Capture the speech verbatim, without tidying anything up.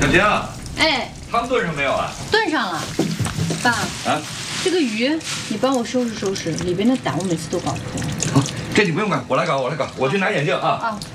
小琴啊， 哎， 汤炖上没有啊？ 炖上了，爸。 啊， 这个鱼你帮我收拾收拾，里边的胆我每次都搞破。 好，这你不用管，我来搞，我来搞，我去拿眼镜啊。 啊。